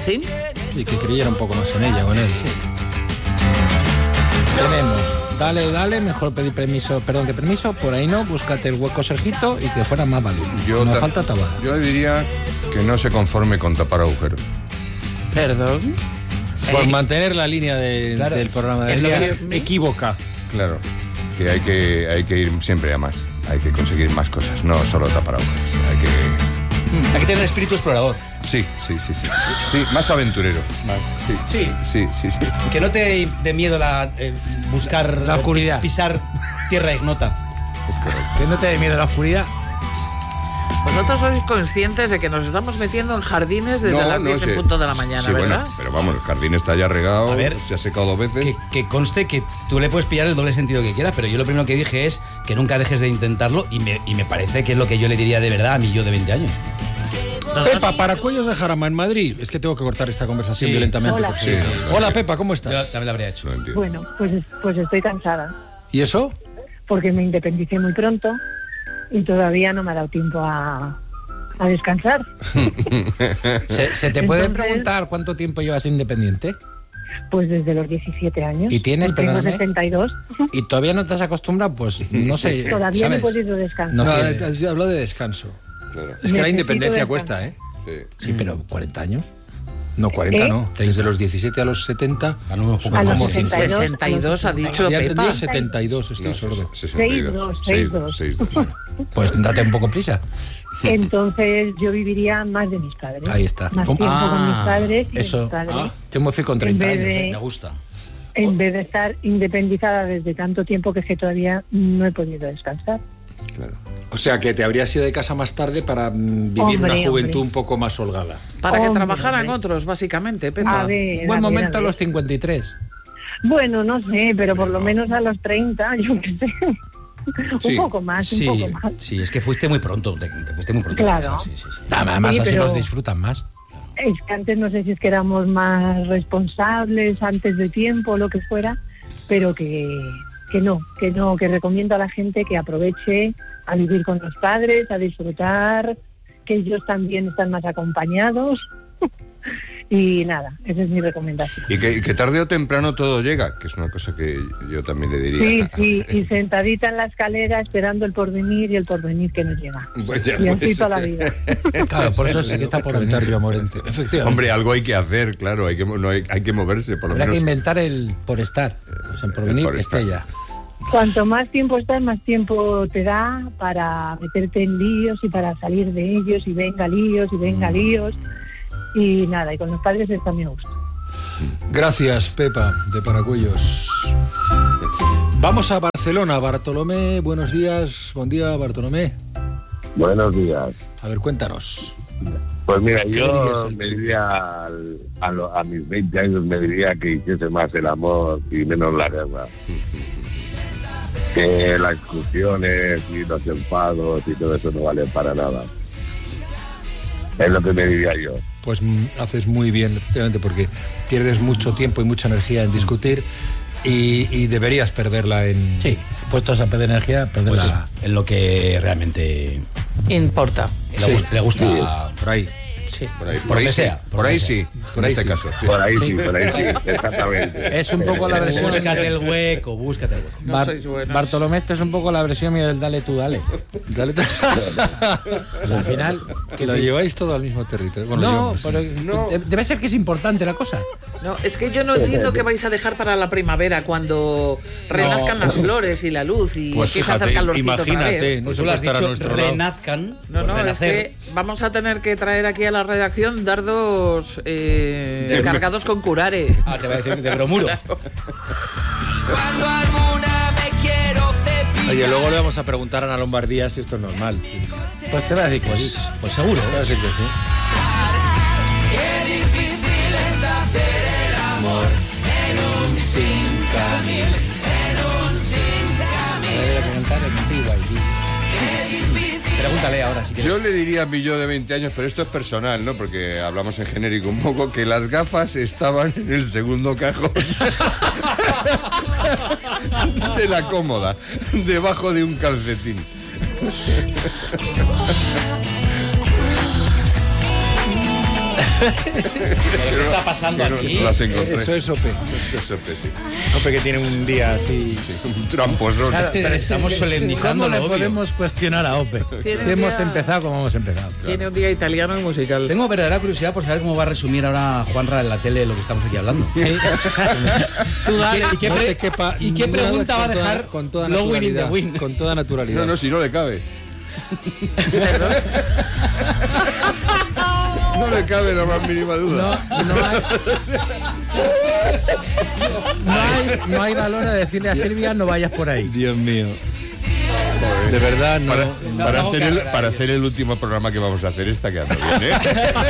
¿Sí? Y que creyera un poco más en ella, con él, sí. Tenemos, dale, mejor pedir permiso, por ahí no, búscate el hueco, Sergito, y que fuera más válido. No falta tabada. Yo le diría que no se conforme con tapar agujeros. Perdón. Por mantener la línea del programa de día, equívoca. Claro, que hay que ir siempre a más. Hay que conseguir más cosas, no solo tapar agujeros. Hay que tener espíritu explorador. Sí, más aventurero. Sí. Que no te dé miedo buscar la oscuridad, pisar tierra ignota. Es correcto. Que no te dé miedo la oscuridad. Vosotros sois conscientes de que nos estamos metiendo en jardines desde las 10 en punto de la mañana, sí, ¿verdad? Bueno, pero vamos, el jardín está ya regado, A ver, se ha secado 2 veces. Que conste que tú le puedes pillar el doble sentido que quieras, pero yo lo primero que dije es que nunca dejes de intentarlo y me parece que es lo que yo le diría de verdad a mi yo de 20 años. Pepa, Paracuellos de Jarama, en Madrid. Es que tengo que cortar esta conversación violentamente. Hola. Sí. Hola, Pepa, ¿cómo estás? Yo también lo habría hecho. No entiendo. Bueno, pues estoy cansada, ¿Y eso? porque me independicé muy pronto y todavía no me ha dado tiempo a descansar. ¿Se te puede Entonces, preguntar cuánto tiempo llevas independiente? Pues desde los 17 años. ¿Y tienes, tengo perdóname? 62. ¿Y todavía no te has acostumbrado? Pues no sé. Todavía no he ¿sabes? podido descansar. No No, tienes. hablo de descanso. Claro. Es que la Necesito independencia descanso. cuesta, ¿eh? Sí. Sí, pero 40 años. No, 40 ¿Eh? no. Desde los 17 a los 70. A los 62 ha dicho Ya Pepa. entendí 72, estoy sordo. 62. Pues date un poco prisa. Entonces yo viviría más de mis padres. Ahí está. Más tiempo con mis padres y de Eso. mis padres. Yo me fui con 30 En años. vez de- Me gusta. En vez de estar independizada desde tanto tiempo que es que todavía no he podido descansar. Claro. O sea, que te habrías ido de casa más tarde para vivir Hombre, una juventud hombre. un poco más holgada. Para que Hombre, trabajaran hombre. otros, básicamente, A Pepa. ver, Buen a ver, momento a a ver. los 53. Bueno, no sé, pero por lo menos a los 30, yo qué sé. Sí. Un poco más, Sí, un poco más. sí, es que fuiste muy pronto. Te fuiste muy pronto. de Claro. casa, sí. Además, Sí, así pero- los disfrutan más. Es que antes no sé si es que éramos más responsables antes de tiempo o lo que fuera, pero que recomiendo a la gente que aproveche a vivir con los padres, a disfrutar, que ellos también están más acompañados. Y nada, esa es mi recomendación. Y que tarde o temprano todo llega, que es una cosa que yo también le diría. Sí, y sentadita en la escalera esperando el porvenir y el porvenir que nos llega. Pues ya, Y así pues. toda la vida. Claro, por eso sí que está por Cantar venir. Río Morente. Efectivamente. Hombre, algo hay que hacer, claro, hay que moverse, por lo Habrá que menos. inventar el por estar. O sea, por venir, por que esté estar. ya. Cuanto más tiempo estás, más tiempo te da para meterte en líos y para salir de ellos, y venga líos, y venga líos. Y nada, y con los padres está mi gusto. Gracias, Pepa, de Paracuellos. Vamos a Barcelona. Bartolomé, buenos días. Buen día, Bartolomé. Buenos días. A ver, cuéntanos. Pues mira, ¿Qué le yo dirías me diría a mis 20 años me diría que hiciese más el amor y menos la guerra. Que las discusiones y los enfados y todo eso no valen para nada. Es lo que me diría yo. Pues haces muy bien, efectivamente, porque pierdes mucho tiempo y mucha energía en discutir y deberías perderla en... Sí, puestos a perder energía, perder Pues la... es lo que realmente Importa. le gusta. Por ahí. Sí. Por ahí, Por donde sí, sea, por ahí sí, Por en ahí este sí. caso. Sí. Por ahí Sí. sí, exactamente. Es un poco la versión... Búscate el hueco, búscate el hueco. No sois buenos. Bartolomé, esto es un poco la versión mía del dale tú, dale. Dale. Al final... Que lo lleváis todo al mismo territorio. Bueno, No, lo llevamos, pero debe ser que es importante la cosa. No, es que yo no entiendo qué vais a dejar para la primavera cuando renazcan las flores y la luz y Pues empieza a hacer fíjate, calorcito otra imagínate, vez. no Pues se tú lo has puede estar a dicho, nuestro lado. renazcan. No, pues no, es renacer. que vamos a tener que traer aquí a la redacción dardos cargados con curare. Ah, te va a decir de bromuro. Oye, luego le vamos a preguntar a Ana Lombardía si esto es normal. Sí. Pues te voy a decir que sí. Pues seguro. Va a ser que sí. Pregúntale ahora si quieres. Yo le diría a mi yo de 20 años, pero esto es personal, ¿no? Porque hablamos en genérico un poco, que las gafas estaban en el segundo cajón de la cómoda, debajo de un calcetín. ¿Qué está pasando aquí? No las encontré. Eso es OPE. Eso es OPE, sí. OPE que tiene un día así. Sí, un tramposón. Claro, pero Estamos solemnizando ¿Cómo le lo obvio. podemos cuestionar a OPE? Tiene Si hemos día- empezado como hemos empezado. Tiene un día italiano y musical. Tengo verdadera curiosidad por saber cómo va a resumir ahora Juanra en la tele lo que estamos aquí hablando. Tú dale. ¿Y qué, No pre- te quepa y qué ninguna pregunta va a con toda- dejar con toda Low Win in the naturalidad, Wind? con toda naturalidad. No, si no le cabe. No le cabe la más mínima duda. No hay valor a decirle a Silvia no vayas por ahí. Dios mío. De verdad, no. Para ser el último programa que vamos a hacer está quedando bien, ¿eh?